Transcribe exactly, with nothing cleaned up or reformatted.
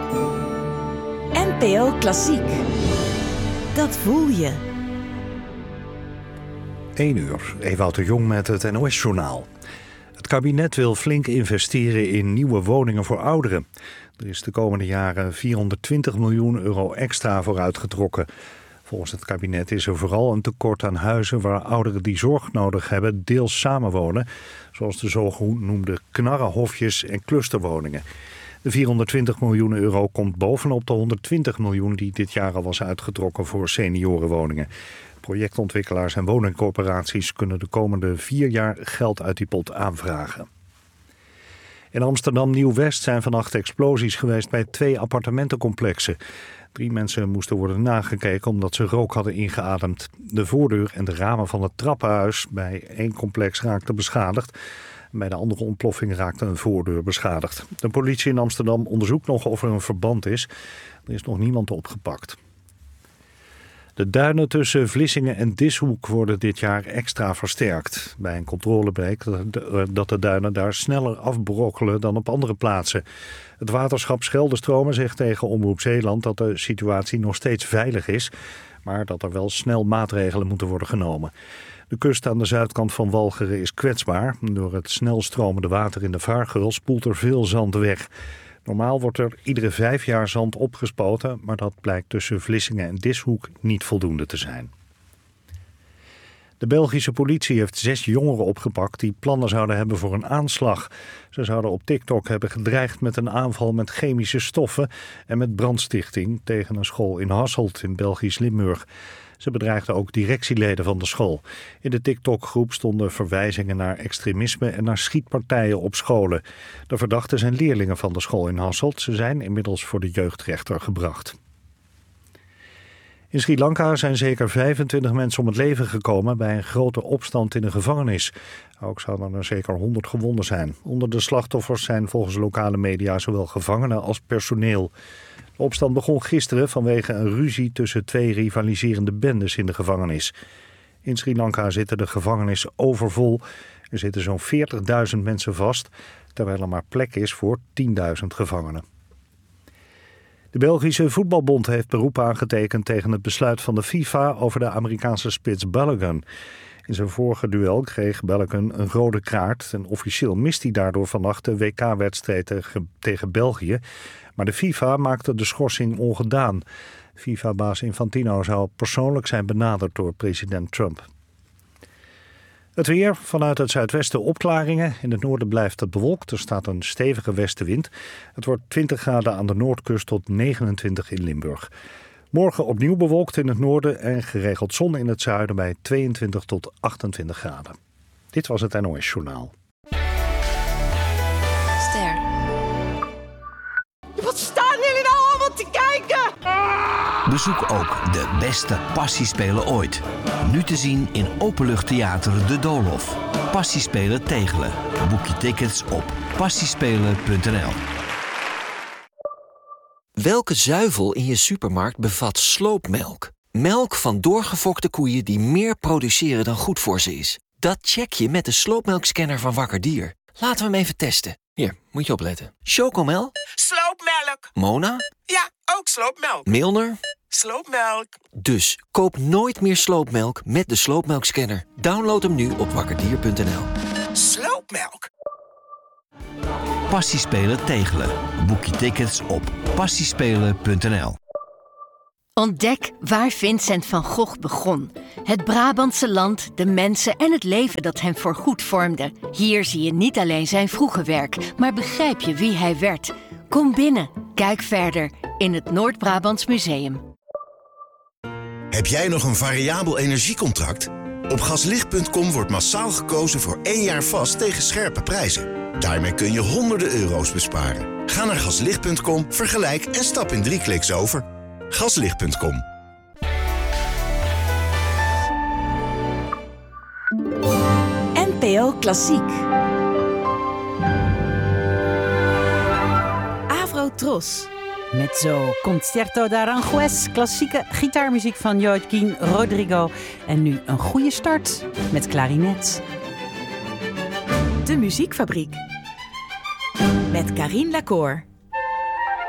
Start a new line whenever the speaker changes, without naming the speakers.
N P O Klassiek. Dat voel je.
één uur, Ewout de Jong met het N O S-journaal. Het kabinet wil flink investeren in nieuwe woningen voor ouderen. Er is de komende jaren vierhonderdtwintig miljoen euro extra voor uitgetrokken. Volgens het kabinet is er vooral een tekort aan huizen waar ouderen die zorg nodig hebben deels samenwonen, zoals de zogenoemde knarrenhofjes en clusterwoningen. De vierhonderdtwintig miljoen euro komt bovenop de honderdtwintig miljoen die dit jaar al was uitgetrokken voor seniorenwoningen. Projectontwikkelaars en woningcorporaties kunnen de komende vier jaar geld uit die pot aanvragen. In Amsterdam Nieuw-West zijn vannacht explosies geweest bij twee appartementencomplexen. Drie mensen moesten worden nagekeken omdat ze rook hadden ingeademd. De voordeur en de ramen van het trappenhuis bij één complex raakten beschadigd. Bij de andere ontploffing raakte een voordeur beschadigd. De politie in Amsterdam onderzoekt nog of er een verband is. Er is nog niemand opgepakt. De duinen tussen Vlissingen en Dishoek worden dit jaar extra versterkt. Bij een controle bleek dat de duinen daar sneller afbrokkelen dan op andere plaatsen. Het waterschap Scheldestromen zegt tegen Omroep Zeeland dat de situatie nog steeds veilig is, maar dat er wel snel maatregelen moeten worden genomen. De kust aan de zuidkant van Walcheren is kwetsbaar. Door het snel stromende water in de vaargeul spoelt er veel zand weg. Normaal wordt er iedere vijf jaar zand opgespoten, maar dat blijkt tussen Vlissingen en Dishoek niet voldoende te zijn. De Belgische politie heeft zes jongeren opgepakt die plannen zouden hebben voor een aanslag. Ze zouden op TikTok hebben gedreigd met een aanval met chemische stoffen en met brandstichting tegen een school in Hasselt in Belgisch Limburg. Ze bedreigden ook directieleden van de school. In de TikTok-groep stonden verwijzingen naar extremisme en naar schietpartijen op scholen. De verdachten zijn leerlingen van de school in Hasselt. Ze zijn inmiddels voor de jeugdrechter gebracht. In Sri Lanka zijn zeker vijfentwintig mensen om het leven gekomen bij een grote opstand in een gevangenis. Ook zouden er zeker honderd gewonden zijn. Onder de slachtoffers zijn volgens lokale media zowel gevangenen als personeel. De opstand begon gisteren vanwege een ruzie tussen twee rivaliserende bendes in de gevangenis. In Sri Lanka zitten de gevangenissen overvol. Er zitten zo'n veertigduizend mensen vast, terwijl er maar plek is voor tienduizend gevangenen. De Belgische voetbalbond heeft beroep aangetekend tegen het besluit van de FIFA over de Amerikaanse spits Balogun. In zijn vorige duel kreeg Balogun een rode kaart en officieel mist hij daardoor vannacht de W K-wedstrijd tegen, tegen België. Maar de FIFA maakte de schorsing ongedaan. FIFA-baas Infantino zou persoonlijk zijn benaderd door president Trump. Het weer, vanuit het zuidwesten opklaringen. In het noorden blijft het bewolkt. Er staat een stevige westenwind. Het wordt twintig graden aan de noordkust tot negenentwintig in Limburg. Morgen opnieuw bewolkt in het noorden en geregeld zon in het zuiden bij tweeëntwintig tot achtentwintig graden. Dit was het N O S-journaal.
Ster.
Wat staan jullie nou allemaal te kijken?
Bezoek ook de beste Passiespelen ooit. Nu te zien in Openluchttheater De Doolhof. Passiespelen Tegelen. Boek je tickets op passiespelen punt n l.
Welke zuivel in je supermarkt bevat sloopmelk? Melk van doorgefokte koeien die meer produceren dan goed voor ze is. Dat check je met de sloopmelkscanner van Wakker Dier. Laten we hem even testen. Hier, moet je opletten. Chocomel?
Sloopmelk.
Mona?
Ja, ook sloopmelk.
Milner?
Sloopmelk.
Dus koop nooit meer sloopmelk met de sloopmelkscanner. Download hem nu op wakkerdier punt n l.
Sloopmelk.
Passiespelen Tegelen. Boek je tickets op passiespelen punt n l.
Ontdek waar Vincent van Gogh begon. Het Brabantse land, de mensen en het leven dat hem voorgoed vormde. Hier zie je niet alleen zijn vroege werk, maar begrijp je wie hij werd. Kom binnen, kijk verder in het Noord-Brabants Museum.
Heb jij nog een variabel energiecontract? Op gaslicht punt com wordt massaal gekozen voor één jaar vast tegen scherpe prijzen. Daarmee kun je honderden euro's besparen. Ga naar gaslicht punt com, vergelijk en stap in drie kliks over. gaslicht punt com.
N P O Klassiek. Avrotros.
Mezzo Concerto d'Aranjuez, klassieke gitaarmuziek van Joaquín Rodrigo. En nu een goede start met klarinet.
De Muziekfabriek. Met Carine Lacour.